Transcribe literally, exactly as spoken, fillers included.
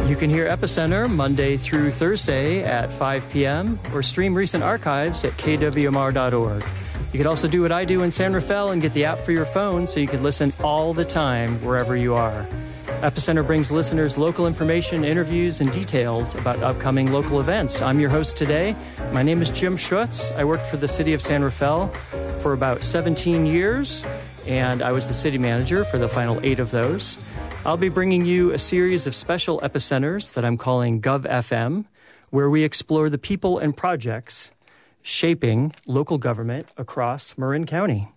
You can hear Epicenter Monday through Thursday at five p.m. or stream recent archives at k w m r dot org. You can also do what I do in San Rafael and get the app for your phone so you can listen all the time wherever you are. Epicenter brings listeners local information, interviews, and details about upcoming local events. I'm your host today. My name is Jim Schutz. I worked for the city of San Rafael for about seventeen years, and I was the city manager for the final eight of those. I'll be bringing you a series of special epicenters that I'm calling Gov F M, where we explore the people and projects shaping local government across Marin County.